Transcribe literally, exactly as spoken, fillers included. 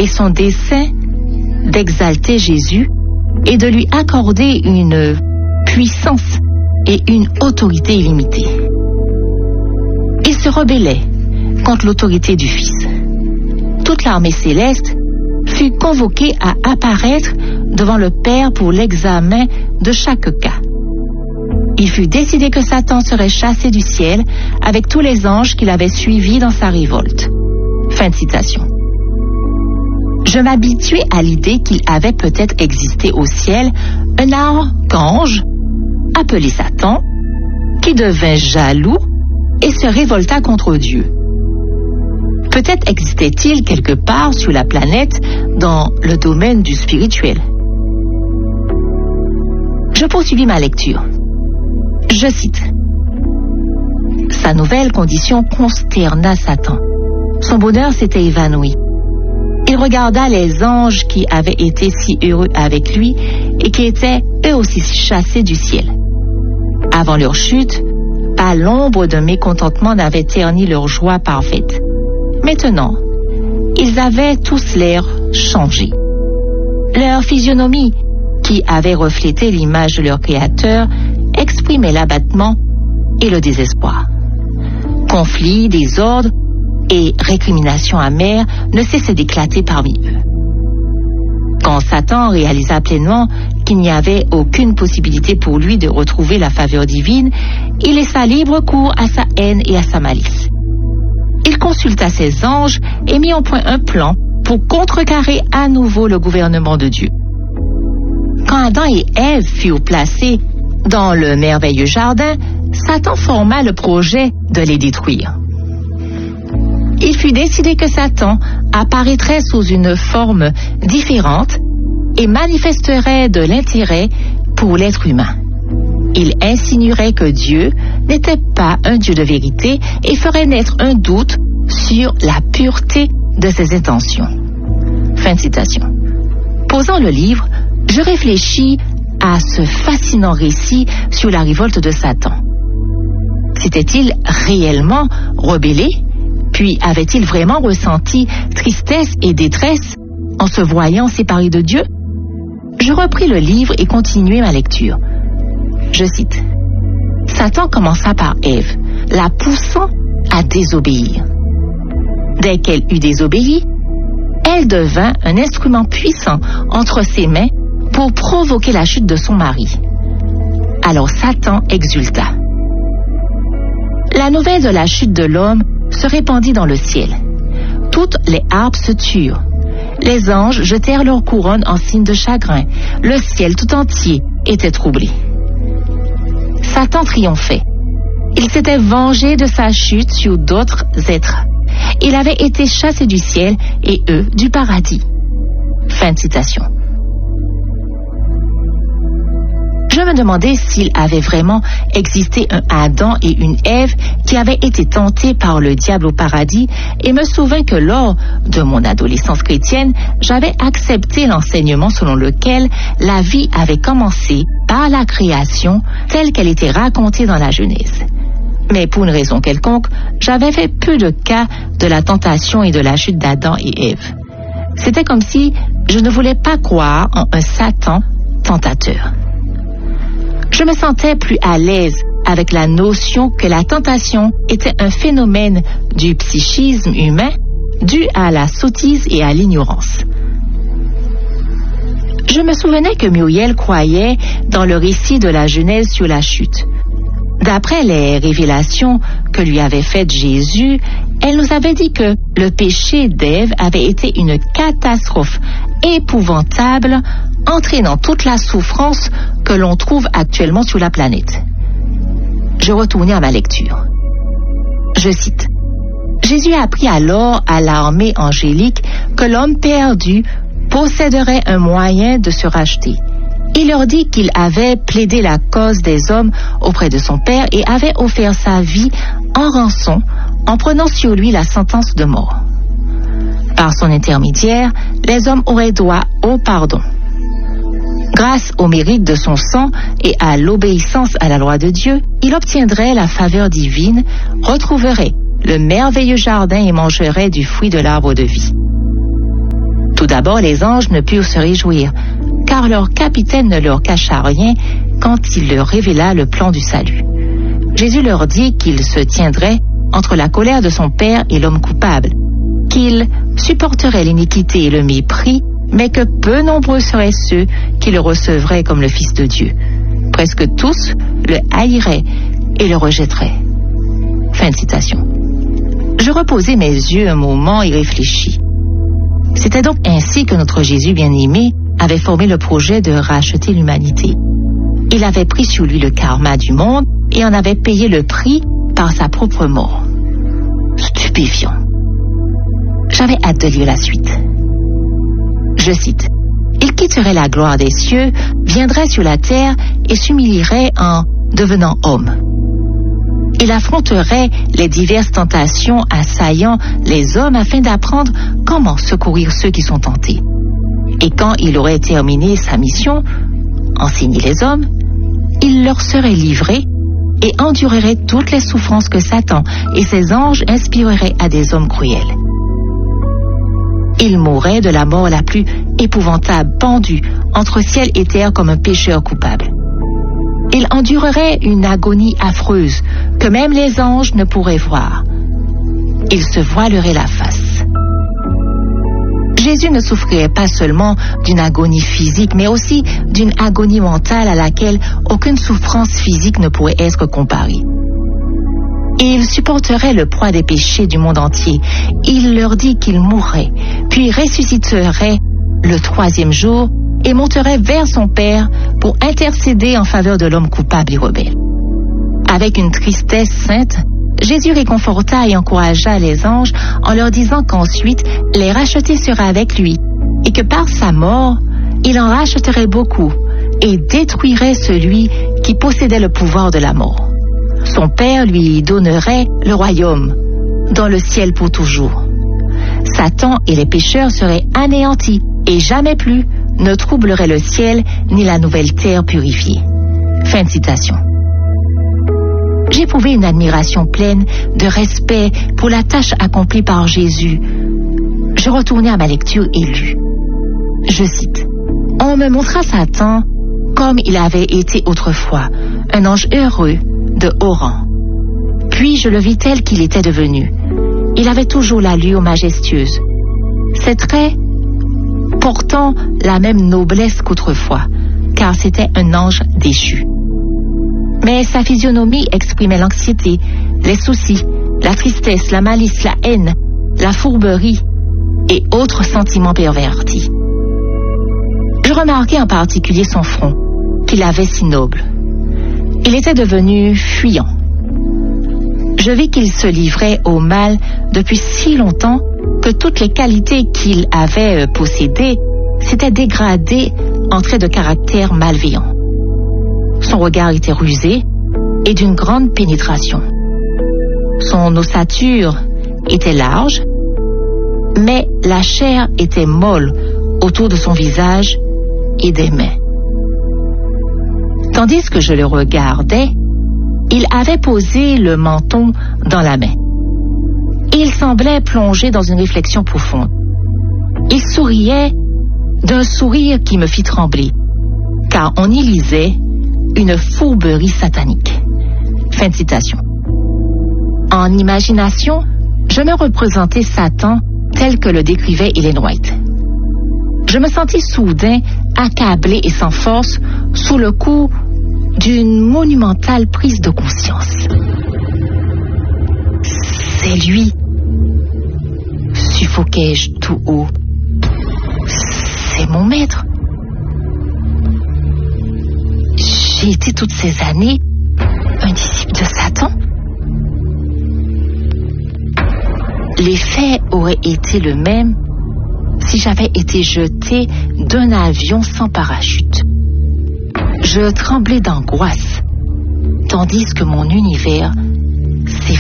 et son dessein d'exalter Jésus et de lui accorder une puissance et une autorité illimitée. Il se rebellait contre l'autorité du Fils. Toute l'armée céleste fut convoquée à apparaître devant le Père pour l'examen de chaque cas. Il fut décidé que Satan serait chassé du ciel avec tous les anges qu'il avait suivis dans sa révolte. Fin de citation. Je m'habituais à l'idée qu'il avait peut-être existé au ciel un archange appelé Satan qui devint jaloux et se révolta contre Dieu. Peut-être existait-il quelque part sur la planète dans le domaine du spirituel. Je poursuivis ma lecture. Je cite. Sa nouvelle condition consterna Satan. Son bonheur s'était évanoui. Il regarda les anges qui avaient été si heureux avec lui et qui étaient eux aussi chassés du ciel. Avant leur chute, pas l'ombre d'un mécontentement n'avait terni leur joie parfaite. Maintenant, ils avaient tous l'air changé. Leur physionomie, qui avait reflété l'image de leur Créateur, exprimait l'abattement et le désespoir. Conflits, désordre et récriminations amères ne cessaient d'éclater parmi eux. Quand Satan réalisa pleinement qu'il n'y avait aucune possibilité pour lui de retrouver la faveur divine, il laissa libre cours à sa haine et à sa malice. Il consulta ses anges et mit en point un plan pour contrecarrer à nouveau le gouvernement de Dieu. Quand Adam et Ève furent placés dans le merveilleux jardin, Satan forma le projet de les détruire. Il fut décidé que Satan apparaîtrait sous une forme différente et manifesterait de l'intérêt pour l'être humain. Il insinuerait que Dieu n'était pas un Dieu de vérité et ferait naître un doute sur la pureté de ses intentions. Fin de citation. Posant le livre, je réfléchis à ce fascinant récit sur la révolte de Satan. S'était-il réellement rebellé? Puis avait-il vraiment ressenti tristesse et détresse en se voyant séparé de Dieu? Je repris le livre et continuai ma lecture. Je cite. Satan commença par Ève, la poussant à désobéir. Dès qu'elle eut désobéi, elle devint un instrument puissant entre ses mains pour provoquer la chute de son mari. Alors Satan exulta. La nouvelle de la chute de l'homme se répandit dans le ciel. Toutes les harpes se turent. Les anges jetèrent leurs couronnes en signe de chagrin. Le ciel tout entier était troublé. Satan triomphait. Il s'était vengé de sa chute sur d'autres êtres. Il avait été chassé du ciel et eux du paradis. Fin de citation. Je me demandais s'il avait vraiment existé un Adam et une Ève qui avaient été tentés par le diable au paradis et me souvins que lors de mon adolescence chrétienne, j'avais accepté l'enseignement selon lequel la vie avait commencé par la création telle qu'elle était racontée dans la Genèse. Mais pour une raison quelconque, j'avais fait peu de cas de la tentation et de la chute d'Adam et Ève. C'était comme si je ne voulais pas croire en un Satan tentateur. Je me sentais plus à l'aise avec la notion que la tentation était un phénomène du psychisme humain dû à la sottise et à l'ignorance. Je me souvenais que Muriel croyait dans le récit de la Genèse sur la chute. D'après les révélations que lui avait faites Jésus, elle nous avait dit que le péché d'Ève avait été une catastrophe épouvantable, entraînant toute la souffrance que l'on trouve actuellement sur la planète. Je retournai à ma lecture. Je cite. Jésus apprit alors à l'armée angélique que l'homme perdu posséderait un moyen de se racheter. Il leur dit qu'il avait plaidé la cause des hommes auprès de son Père et avait offert sa vie en rançon en prenant sur lui la sentence de mort. Par son intermédiaire, les hommes auraient droit au pardon. Grâce au mérite de son sang et à l'obéissance à la loi de Dieu, il obtiendrait la faveur divine, retrouverait le merveilleux jardin et mangerait du fruit de l'arbre de vie. d'abord, les anges ne purent se réjouir, car leur capitaine ne leur cacha rien quand il leur révéla le plan du salut. Jésus leur dit qu'il se tiendrait entre la colère de son Père et l'homme coupable, qu'il supporterait l'iniquité et le mépris, mais que peu nombreux seraient ceux qui le recevraient comme le Fils de Dieu. Presque tous le haïraient et le rejetteraient. Fin de citation. Je reposai mes yeux un moment et réfléchis. C'était donc ainsi que notre Jésus bien-aimé avait formé le projet de racheter l'humanité. Il avait pris sur lui le karma du monde et en avait payé le prix par sa propre mort. Stupéfiant. J'avais hâte de lire la suite. Je cite. Il quitterait la gloire des cieux, viendrait sur la terre et s'humilierait en devenant homme. Il affronterait les diverses tentations assaillant les hommes afin d'apprendre comment secourir ceux qui sont tentés. Et quand il aurait terminé sa mission, enseigner les hommes, il leur serait livré et endurerait toutes les souffrances que Satan et ses anges inspireraient à des hommes cruels. Il mourrait de la mort la plus épouvantable, pendu entre ciel et terre comme un pécheur coupable. Il endurerait une agonie affreuse que même les anges ne pourraient voir. Il se voilerait la face. Jésus ne souffrirait pas seulement d'une agonie physique, mais aussi d'une agonie mentale à laquelle aucune souffrance physique ne pourrait être comparée. Il supporterait le poids des péchés du monde entier. Il leur dit qu'il mourrait, puis ressusciterait le troisième jour et monterait vers son Père pour intercéder en faveur de l'homme coupable et rebelle. Avec une tristesse sainte, Jésus réconforta et encouragea les anges en leur disant qu'ensuite les rachetés seraient avec lui et que par sa mort, il en racheterait beaucoup et détruirait celui qui possédait le pouvoir de la mort. Son Père lui donnerait le royaume dans le ciel pour toujours. Satan et les pécheurs seraient anéantis et jamais plus ne troublerait le ciel ni la nouvelle terre purifiée. Fin de citation. J'éprouvais une admiration pleine de respect pour la tâche accomplie par Jésus. Je retournai à ma lecture et lus. Je cite. On me montra Satan comme il avait été autrefois, un ange heureux de haut rang. Puis je le vis tel qu'il était devenu. Il avait toujours l'allure majestueuse. Ses traits portant la même noblesse qu'autrefois, car c'était un ange déchu. Mais sa physionomie exprimait l'anxiété, les soucis, la tristesse, la malice, la haine, la fourberie et autres sentiments pervertis. Je remarquai en particulier son front, qu'il avait si noble. Il était devenu fuyant. Je vis qu'il se livrait au mal depuis si longtemps que toutes les qualités qu'il avait possédées s'étaient dégradées en traits de caractère malveillant. Son regard était rusé et d'une grande pénétration. Son ossature était large, mais la chair était molle autour de son visage et des mains. Tandis que je le regardais, il avait posé le menton dans la main. Il semblait plongé dans une réflexion profonde. Il souriait d'un sourire qui me fit trembler, car on y lisait une fourberie satanique. Fin de citation. En imagination, je me représentais Satan tel que le décrivait Ellen White. Je me sentis soudain accablé et sans force sous le coup d'une monumentale prise de conscience. C'est lui, suffoquai-je tout haut. C'est mon maître. J'ai été toutes ces années un disciple de Satan. L'effet aurait été le même si j'avais été jeté d'un avion sans parachute. Je tremblais d'angoisse, tandis que mon univers s'effondrait.